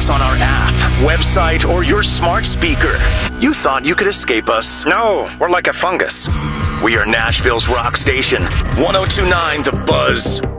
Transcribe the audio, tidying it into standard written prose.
us on our app, website, or your smart speaker. You thought you could escape us. No, we're like a fungus. We are Nashville's rock station, 102.9 The Buzz.